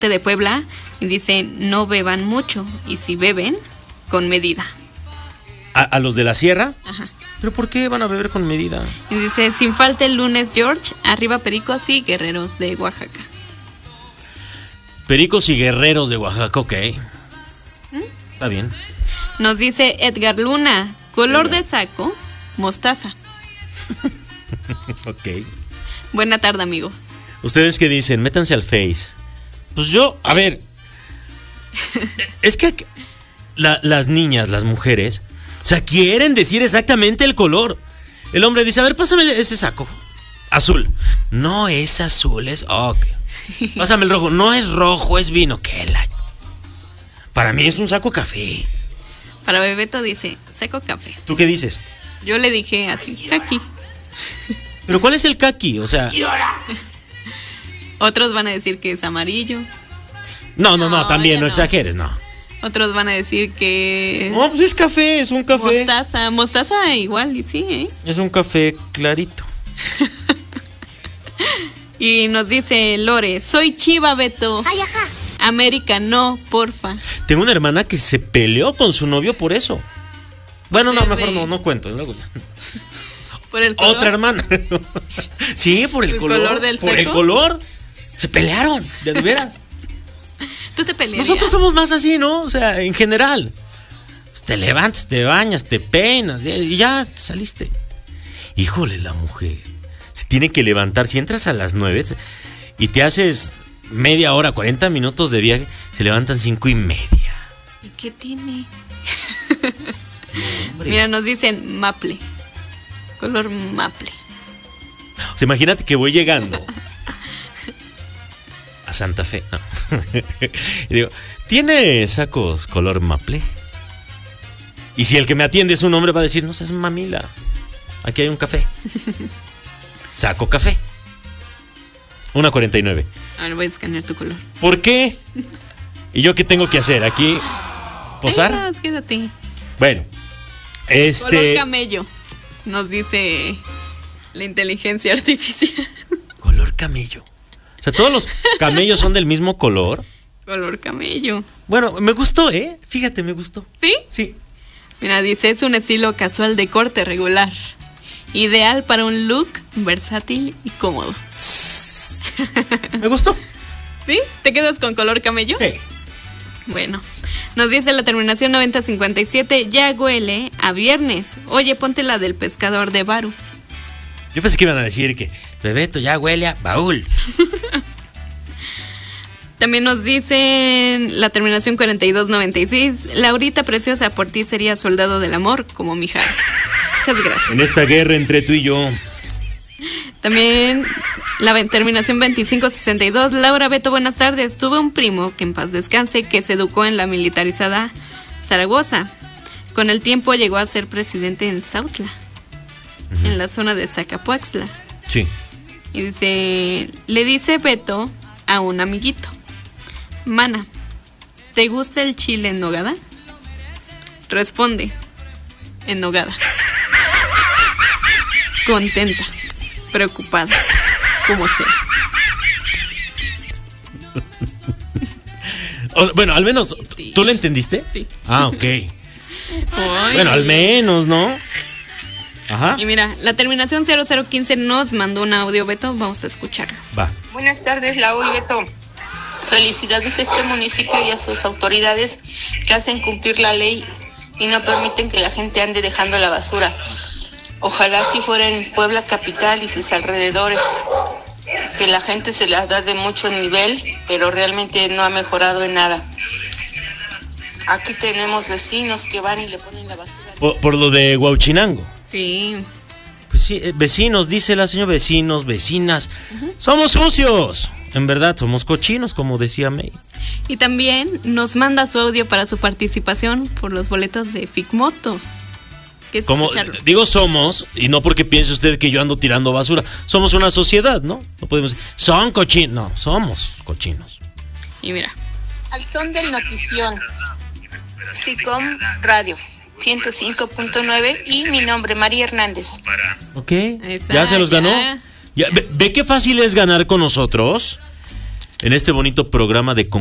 de Puebla y dice: no beban mucho y si beben, con medida. ¿A los de la sierra? Ajá. ¿Pero por qué van a beber con medida? Y dice: sin falta el lunes, George, arriba Pericos y Guerreros de Oaxaca. Pericos y Guerreros de Oaxaca, ok. Está bien. Nos dice Edgar Luna: color de saco, mostaza. Ok. Buena tarde, amigos. ¿Ustedes qué dicen? Métanse al Face. Pues yo, a ver. Es que las niñas, las mujeres, o sea, quieren decir exactamente el color. El hombre dice: a ver, pásame ese saco. Azul. No es azul, es... ok. Pásame el rojo. No es rojo, es vino. ¿Qué la...? Para mí es un saco café. Para Bebeto dice: seco café. ¿Tú qué dices? Yo le dije así: kaki. ¿Pero cuál es el kaki? O sea... Otros van a decir que es amarillo. No, también no no exageres, no. Otros van a decir que... no, pues es café, es un café. Mostaza igual, y sí, ¿eh? Es un café clarito. Y nos dice Lore: soy Chiva, Beto. Ay, ajá. América, no, porfa. Tengo una hermana que se peleó con su novio por eso. Bueno, no, mejor no cuento. Luego ya. ¿Por el color? Otra hermana. Sí, por el color. ¿Color del por seco? el color. Se pelearon, de veras. ¿Tú te pelearías? Nosotros somos más así, ¿no? O sea, en general. Pues te levantas, te bañas, te peinas y ya saliste. Híjole, la mujer se tiene que levantar. Si entras a las 9 y te haces media hora, 40 minutos de viaje, se levantan 5:30. ¿Y qué tiene? No, mira, nos dicen maple. Color maple. O sea, imagínate que voy llegando a Santa Fe, no. Y digo: ¿tiene sacos color maple? Y si el que me atiende es un hombre, va a decir: no seas mamila, aquí hay un café. Saco café. 1:49. Ahora voy a escanear tu color. ¿Por qué? ¿Y yo qué tengo que hacer? ¿Aquí posar? Ay, no, quédate. Bueno, Color camello, nos dice la inteligencia artificial. Color camello. O sea, todos los camellos son del mismo color. Color camello. Bueno, me gustó, ¿eh? Fíjate, me gustó. ¿Sí? Sí. Mira, dice: es un estilo casual de corte regular. Ideal para un look versátil y cómodo. Me gustó. ¿Sí? ¿Te quedas con color camello? Sí. Bueno, nos dice la terminación 9057: ya huele a viernes. Oye, ponte la del pescador de Baru. Yo pensé que iban a decir que Bebeto ya huele a baúl. También nos dicen la terminación 4296: Laurita preciosa, por ti sería soldado del amor como Mijares. Muchas gracias. En esta guerra entre tú y yo. También la terminación 2562: Laura, Beto, buenas tardes. Tuve un primo, que en paz descanse, que se educó en la militarizada Zaragoza. Con el tiempo llegó a ser presidente en Zautla, en la zona de Zacapuaxtla. Sí. Y dice: le dice Beto a un amiguito: mana, ¿te gusta el chile en nogada? Responde: en nogada. Contenta, preocupada, como sea. Bueno, al menos, ¿tú le entendiste? Sí. Ah, ok. Ay. Bueno, al menos, ¿no? Ajá. Y mira, la terminación 0015 nos mandó un audio, Beto, vamos a escucharlo. Va. Buenas tardes, Lau y Beto. Felicidades a este municipio y a sus autoridades que hacen cumplir la ley y no permiten que la gente ande dejando la basura. Ojalá si fuera en Puebla capital y sus alrededores, que la gente se las da de mucho nivel, pero realmente no ha mejorado en nada. Aquí tenemos vecinos que van y le ponen la basura. Por lo de Huauchinango. Sí. Pues sí, vecinos, dice la señora, vecinos, vecinas. Somos sucios. En verdad, somos cochinos, como decía May. Y también nos manda su audio para su participación por los boletos de Figmoto. Como digo, somos, y no porque piense usted que yo ando tirando basura. Somos una sociedad, ¿no? No podemos decir, son cochinos. No, somos cochinos. Y mira. Al son del notición, SICOM Radio 105.9 y mi nombre, María Hernández. Ok, ya se los ganó. Ya, ve qué fácil es ganar con nosotros. en este bonito programa de